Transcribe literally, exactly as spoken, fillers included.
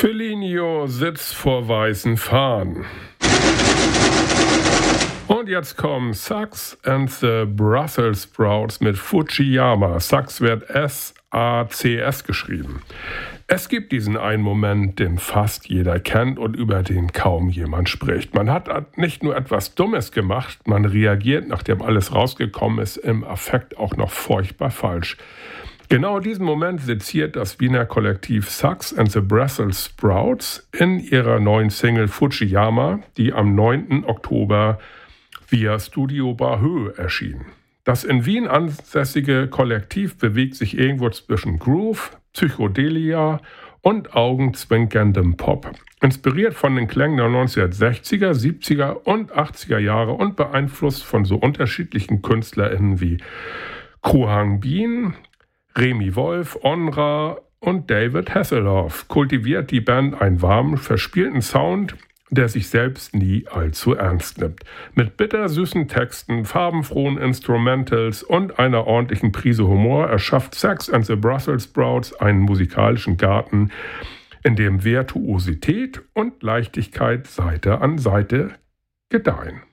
Felinio sitzt vor weißen Fahnen. Und jetzt kommen Sax and the Brussels Sprouts mit Fujiyama. Sax wird S A C S geschrieben. Es gibt diesen einen Moment, den fast jeder kennt und über den kaum jemand spricht. Man hat nicht nur etwas Dummes gemacht, man reagiert, nachdem alles rausgekommen ist, im Affekt auch noch furchtbar falsch. Genau diesen Moment seziert das Wiener Kollektiv Sax and the Brussels Sprouts in ihrer neuen Single Fujiyama, die am neunten Oktober via Studio Bahö erschien. Das in Wien ansässige Kollektiv bewegt sich irgendwo zwischen Groove, Psychedelia und augenzwinkerndem Pop. Inspiriert von den Klängen der neunzehnhundertsechziger, siebziger und achtziger Jahre und beeinflusst von so unterschiedlichen KünstlerInnen wie Kro Han Bien, Remi Wolf, Onra und David Hasselhoff kultiviert die Band einen warmen, verspielten Sound, der sich selbst nie allzu ernst nimmt. Mit bittersüßen Texten, farbenfrohen Instrumentals und einer ordentlichen Prise Humor erschafft Sax and the Brussels Sprouts einen musikalischen Garten, in dem Virtuosität und Leichtigkeit Seite an Seite gedeihen.